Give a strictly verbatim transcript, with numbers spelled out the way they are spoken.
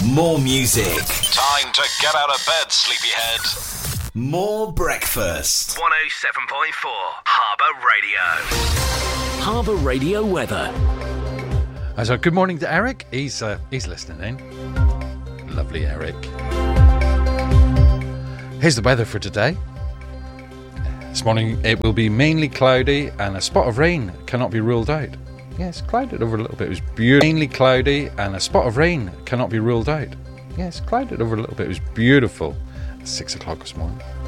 More music. Time to get out of bed, sleepyhead. More breakfast. one oh seven point four Harbour Radio. Harbour Radio weather. Uh, So good morning to Eric. He's uh, he's listening in. Lovely Eric. Here's the weather for today. This morning it will be mainly cloudy and a spot of rain cannot be ruled out. Yes, clouded over a little bit. It was beautiful. Mainly cloudy and a spot of rain cannot be ruled out. Yes, clouded over a little bit. It was beautiful. Six o'clock this morning.